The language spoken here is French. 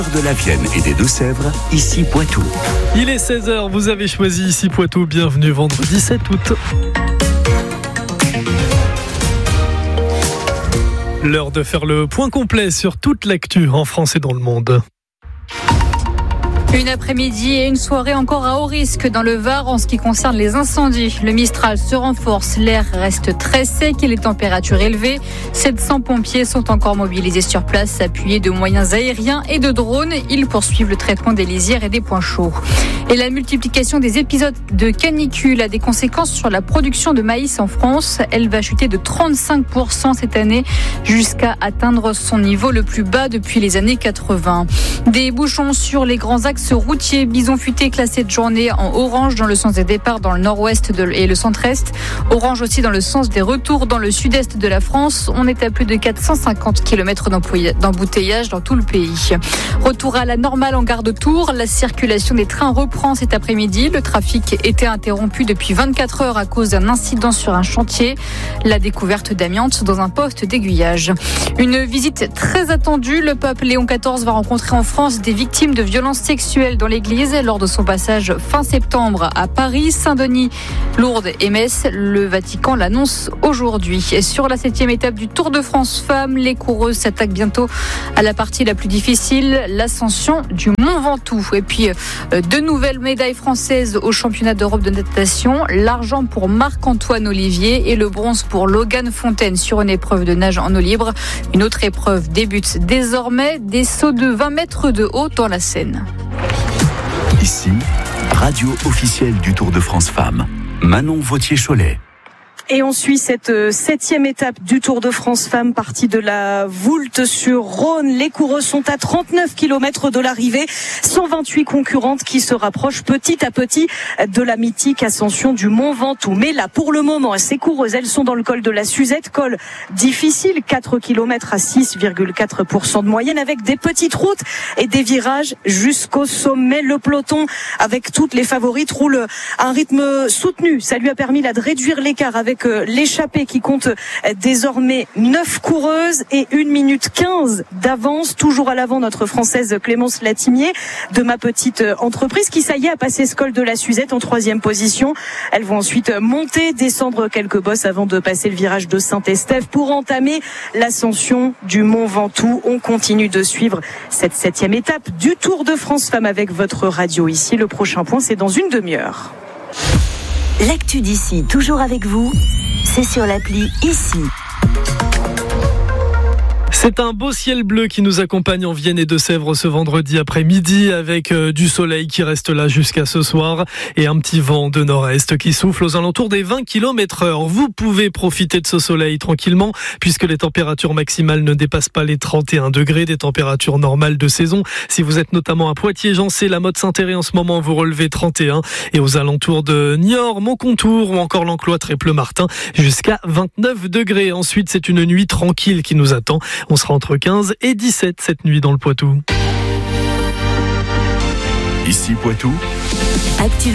De la Vienne et des Deux-Sèvres, ici Poitou. Il est 16h, vous avez choisi ici Poitou. Bienvenue vendredi 7 août. L'heure de faire le point complet sur toute l'actu en France et dans le monde. Une après-midi et une soirée encore à haut risque dans le Var en ce qui concerne les incendies. Le Mistral se renforce, l'air reste très sec et les températures élevées. 700 pompiers sont encore mobilisés sur place, appuyés de moyens aériens et de drones. Ils poursuivent le traitement des lisières et des points chauds. Et la multiplication des épisodes de canicule a des conséquences sur la production de maïs en France. Elle va chuter de 35% cette année jusqu'à atteindre son niveau le plus bas depuis les années 80. Des bouchons sur les grands axes routiers. Bison Futé classé cette journée en orange dans le sens des départs dans le nord-ouest et le centre-est. Orange aussi dans le sens des retours dans le sud-est de la France. On est à plus de 450 km d'embouteillage dans tout le pays. Retour à la normale en gare de Tours. La circulation des trains reprend cet après-midi. Le trafic était interrompu depuis 24 heures à cause d'un incident sur un chantier. La découverte d'amiante dans un poste d'aiguillage. Une visite très attendue. Le pape Léon XIV va rencontrer en France des victimes de violences sexuelles dans l'église lors de son passage fin septembre à Paris, Saint-Denis, Lourdes et Metz. Le Vatican l'annonce aujourd'hui. Et sur la 7e étape du Tour de France Femmes, les coureuses s'attaquent bientôt à la partie la plus difficile, l'ascension du Mont Ventoux. Et puis, deux nouvelles médailles françaises au championnat d'Europe de natation. L'argent pour Marc-Antoine Olivier et le bronze pour Logan Fontaine sur une épreuve de nage en eau libre. Une autre épreuve débute désormais, des sauts de 20 mètres de haut dans la Seine. Ici, radio officielle du Tour de France Femmes. Manon Vautier-Cholet. Et on suit cette 7e étape du Tour de France Femmes, partie de la Voulte-sur-Rhône. Les coureuses sont à 39 km de l'arrivée. 128 concurrentes qui se rapprochent petit à petit de la mythique ascension du Mont Ventoux. Mais là, pour le moment, ces coureuses, elles sont dans le col de la Suzette. Col difficile, 4 km à 6,4% de moyenne, avec des petites routes et des virages jusqu'au sommet. Le peloton, avec toutes les favorites, roule à un rythme soutenu. Ça lui a permis là de réduire l'écart avec l'échappée qui compte désormais 9 coureuses et 1 minute 15 d'avance. Toujours à l'avant notre Française Clémence Latimier de Ma Petite Entreprise qui, ça y est, a passé ce col de la Suzette en 3e position. Elles vont ensuite monter, descendre quelques bosses avant de passer le virage de Saint-Estève pour entamer l'ascension du Mont Ventoux. On continue de suivre cette 7e étape du Tour de France Femmes avec votre radio ici. Le prochain point, c'est dans une demi-heure. L'actu d'ici, toujours avec vous, c'est sur l'appli Ici. C'est un beau ciel bleu qui nous accompagne en Vienne et Deux-Sèvres ce vendredi après-midi avec du soleil qui reste là jusqu'à ce soir et un petit vent de nord-est qui souffle aux alentours des 20 km/h. Vous pouvez profiter de ce soleil tranquillement puisque les températures maximales ne dépassent pas les 31 degrés, des températures normales de saison. Si vous êtes notamment à Poitiers-Jancé, la Motte-Saint-Héré en ce moment, vous relevez 31 et aux alentours de Niort, Montcontour ou encore l'Encloître et Pleumartin jusqu'à 29 degrés. Ensuite, c'est une nuit tranquille qui nous attend. On sera entre 15 et 17 cette nuit dans le Poitou. Ici Poitou.